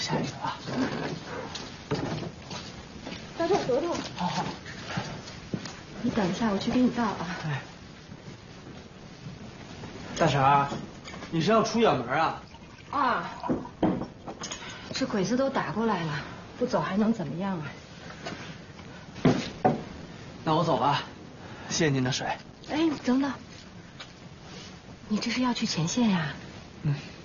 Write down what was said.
下雨了啊。 早点得了。 好。 你等一下，我去给你倒啊。 哎。大婶儿，你是要出远门啊？ 啊，这鬼子都打过来了，不走还能怎么样啊？ 那我走了，谢谢您的水。 哎，等等，你这是要去前线呀？ 嗯。